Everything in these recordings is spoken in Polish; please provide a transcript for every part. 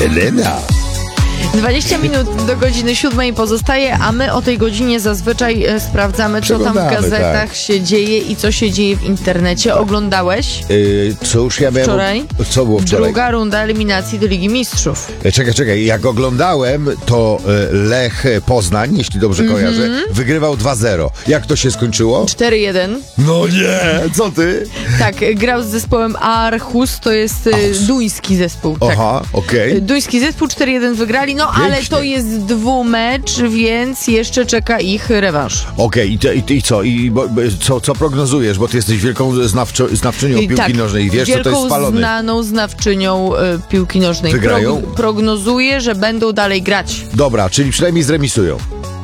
Elena. 20 minut do godziny 7 pozostaje, a my o tej godzinie zazwyczaj sprawdzamy, co tam w gazetach się dzieje i co się dzieje w internecie. Oglądałeś? Cóż, ja miałem... Wczoraj? Co było wczoraj? Druga runda eliminacji do Ligi Mistrzów. Czekaj. Jak oglądałem, to Lech Poznań, jeśli dobrze kojarzę, wygrywał 2-0. Jak to się skończyło? 4-1. No nie! Co ty? Tak, grał z zespołem Aarhus, to jest duński zespół. Tak. Aha, okej. Duński zespół 4-1 wygrali, no ale Pięknie. to jest dwumecz, więc jeszcze czeka ich rewanż. Okej, i co? Co prognozujesz? Bo ty jesteś wielką znawczynią piłki nożnej i wiesz, co to jest wielką spalone. znaną znawczynią piłki nożnej. Wygrają? Prognozuję, że będą dalej grać. Dobra, czyli przynajmniej zremisują.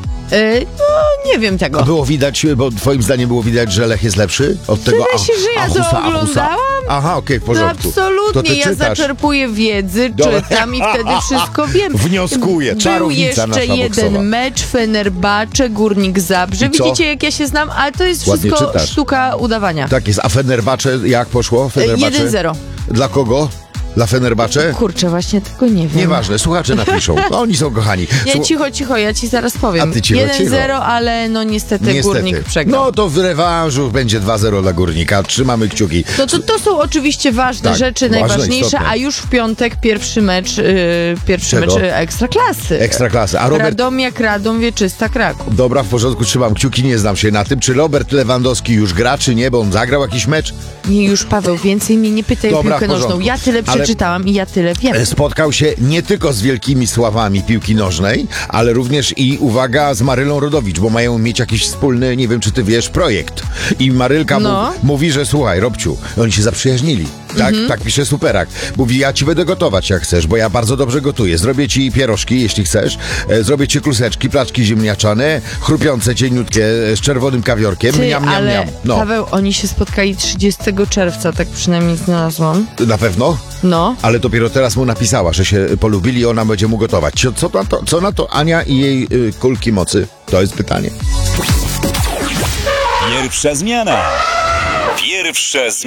No, nie wiem tego. A było widać, bo twoim zdaniem było widać, że Lech jest lepszy od tego Myślisz, że ja to oglądałam? Aha, okej, w No porządku. absolutnie, To ty ja czytasz. zaczerpuję wiedzy, Dobra. czytam i wtedy wszystko wiem. Wnioskuję, Był czarownica nasza jeszcze jeden boksowa. mecz, Fenerbahce, Górnik Zabrze. I co? Widzicie, jak ja się znam, ale to jest Ładnie wszystko czytasz. sztuka udawania. Tak jest, a Fenerbahce jak poszło? Fenerbahce? 1-0. Dla kogo? Dla Fenerbahce? Kurczę, właśnie tego nie wiem. Nieważne, słuchacze napiszą. No, oni są kochani. Cicho, ja ci zaraz powiem. A ty cicho. 1-0, ale no niestety Górnik przegrał. No to w rewanżu będzie 2-0 dla Górnika. Trzymamy kciuki. To są oczywiście ważne Tak, rzeczy, ważne, najważniejsze, istotne. a już w piątek pierwszy mecz Czego? Ekstraklasy. Ekstraklasy. A Robert... Radomiak, Radom, Wieczysta, Kraków. Dobra, w porządku, trzymam kciuki, nie znam się na tym. Czy Robert Lewandowski już gra, czy nie, bo on zagrał jakiś mecz? Nie, już Paweł, więcej mnie nie pytaj o Dobra, piłkę w porządku. nożną. Ja tyle Ale- przeczytałam i ja tyle wiem. Spotkał się nie tylko z wielkimi sławami piłki nożnej, ale również i, uwaga, z Marylą Rodowicz, bo mają mieć jakiś wspólny, nie wiem czy ty wiesz, projekt. I Marylka mówi, że słuchaj, Robciu, oni się zaprzyjaźnili. Tak, tak pisze Superak. Mówi, ja ci będę gotować jak chcesz, bo ja bardzo dobrze gotuję. Zrobię ci pierożki, jeśli chcesz. Zrobię ci kluseczki, placzki ziemniaczane, chrupiące, cieniutkie, z czerwonym kawiorkiem. Ale No, Paweł, oni się spotkali 30 czerwca, tak przynajmniej znalazłam. na pewno? No. Ale dopiero teraz mu napisała, że się polubili i ona będzie mu gotować. Co na to Ania i jej kulki mocy? To jest pytanie. Pierwsza zmiana.